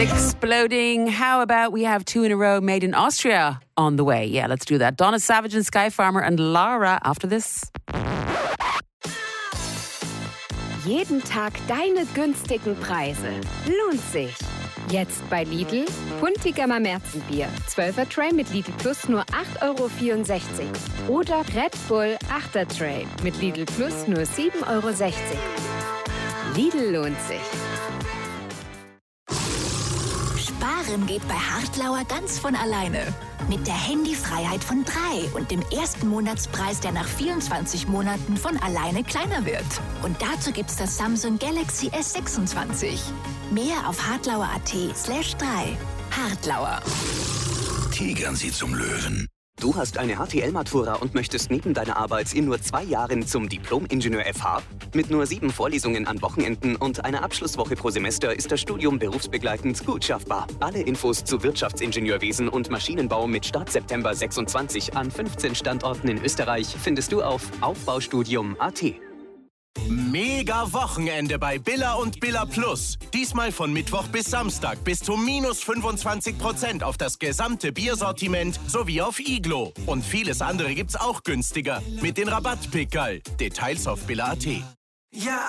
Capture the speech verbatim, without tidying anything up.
Exploding. How about we have two in a row made in Austria on the way? Yeah, let's do that. Donna Savage and Sky Farmer and Lara after this. Jeden Tag deine günstigen Preise. Lohnt sich. Jetzt bei Lidl. Puntigammer Märzenbier. zwölfer Tray mit Lidl Plus nur acht Euro vierundsechzig. Oder Red Bull achter Tray mit Lidl Plus nur sieben Euro sechzig. Lidl lohnt sich. Sparen geht bei Hartlauer ganz von alleine. Mit der Handyfreiheit von drei und dem ersten Monatspreis, der nach vierundzwanzig Monaten von alleine kleiner wird. Und dazu gibt's das Samsung Galaxy S sechsundzwanzig. Mehr auf hartlauer.at slash drei. Hartlauer. Tigern Sie zum Löwen. Du hast eine H T L-Matura und möchtest neben deiner Arbeit in nur zwei Jahren zum Diplom-Ingenieur F H? Mit nur sieben Vorlesungen an Wochenenden und einer Abschlusswoche pro Semester ist das Studium berufsbegleitend gut schaffbar. Alle Infos zu Wirtschaftsingenieurwesen und Maschinenbau mit Start September sechsundzwanzig an fünfzehn Standorten in Österreich findest du auf aufbaustudium punkt at. Mega Wochenende bei Billa und Billa Plus. Diesmal von Mittwoch bis Samstag bis zu minus fünfundzwanzig Prozent auf das gesamte Biersortiment sowie auf Iglo. Und vieles andere gibt's auch günstiger mit den Rabattpickerl. Details auf Billa punkt at. Ja,